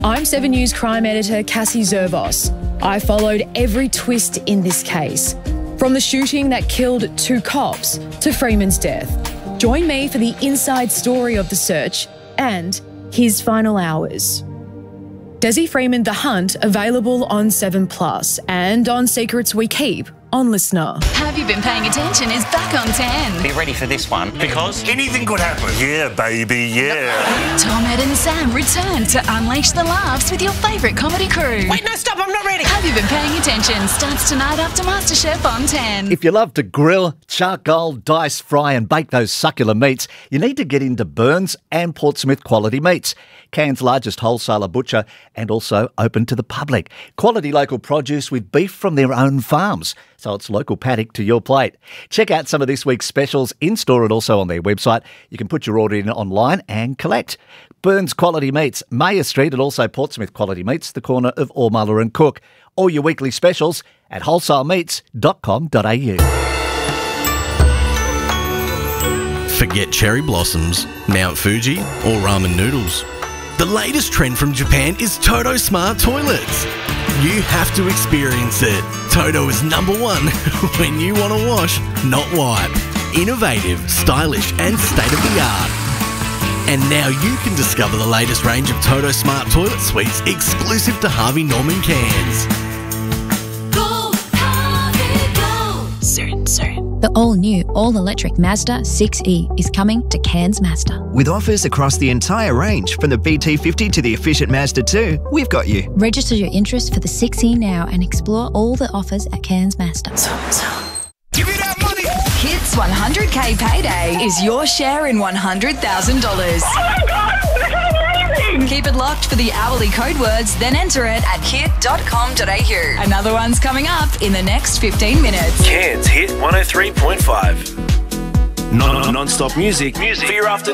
I'm 7 News crime editor Cassie Zervos. I followed every twist in this case, from the shooting that killed 2 cops to Freeman's death. Join me for the inside story of the search and his final hours. Desi Freeman: The Hunt, available on 7plus and on Secrets We Keep on Listener. Have You Been Paying Attention is back on 10. Be ready for this one, because anything could happen. Yeah, baby, yeah. Tom, Ed and Sam return to unleash the laughs with your favourite comedy crew. Wait, no, stop, I'm not ready. Have You Been Paying Attention starts tonight after MasterChef on 10. If you love to grill, charcoal, dice, fry and bake those succulent meats, you need to get into Burns and Portsmouth Quality Meats, Cairns' largest wholesaler butcher and also open to the public. Quality local produce with beef from their own farms, so it's local paddock to your plate. Check out some of this week's specials in-store and also on their website. You can put your order in online and collect. Burns Quality Meats, Mayor Street, and also Portsmouth Quality Meats, the corner of Ormula and Cook. All your weekly specials at wholesalemeats.com.au. Forget cherry blossoms, Mount Fuji or ramen noodles. The latest trend from Japan is Toto Smart Toilets. You have to experience it. Toto is #1 when you want to wash, not wipe. Innovative, stylish and state-of-the-art. And now you can discover the latest range of Toto Smart Toilet Suites exclusive to Harvey Norman Cairns. Go, Harvey, go! Soon. The all-new, all-electric Mazda 6e is coming to Cairns Mazda. With offers across the entire range, from the BT50 to the efficient Mazda 2, we've got you. Register your interest for the 6e now and explore all the offers at Cairns Mazda. Give me that money! Hits 100k payday is your share in $100,000. Oh my God, this is amazing! Keep it locked for the hourly code words, then enter it at hit.com.au. Another one's coming up in the next 15 minutes. Cairns Hit 103.5. Non-stop music for your afternoon.